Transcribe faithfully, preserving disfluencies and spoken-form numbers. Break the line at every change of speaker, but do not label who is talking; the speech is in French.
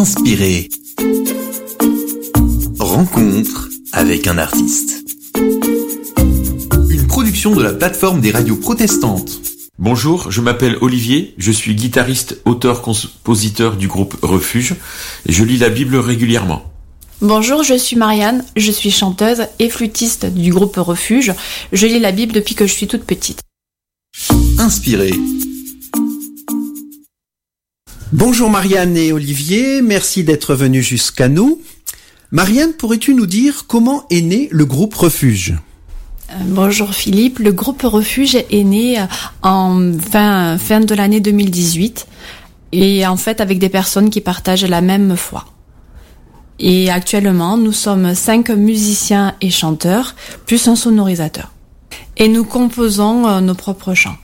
Inspiré. Rencontre avec un artiste. Une production de la plateforme des radios protestantes.
Bonjour, je m'appelle Olivier, je suis guitariste, auteur, compositeur du groupe Refuge et je lis la Bible régulièrement.
Bonjour, je suis Marianne, je suis chanteuse et flûtiste du groupe Refuge. Je lis la Bible depuis que je suis toute petite.
Inspiré.
Bonjour Marianne et Olivier, merci d'être venus jusqu'à nous. Marianne, pourrais-tu nous dire comment est né le groupe Refuge ?
Euh, bonjour Philippe, le groupe Refuge est né en fin, fin de l'année deux mille dix-huit et en fait avec des personnes qui partagent la même foi. Et actuellement, nous sommes cinq musiciens et chanteurs, plus un sonorisateur. Et nous composons euh, nos propres chants.